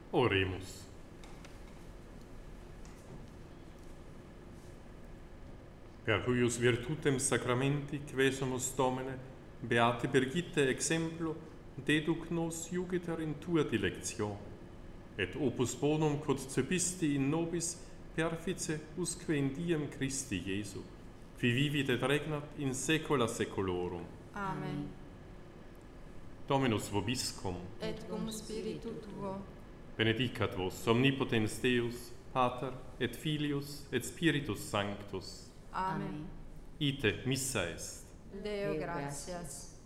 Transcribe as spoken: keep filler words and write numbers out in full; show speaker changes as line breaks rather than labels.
Oremus. Per huius virtutem sacramenti quesumus Domine, beate Birgitte exemplo, deduc nos iugiter in tua dilectio, et opus bonum quod cepisti in nobis perfice usque in diem Christi Jesu, qui vivit et regnat in saecula saeculorum.
Amen.
Dominus vobiscum,
Et cum spiritu tuo,
benedicat vos omnipotens Deus, Pater, et Filius, et Spiritus Sanctus.
Amen.
Ite missa est.
Deo gratias.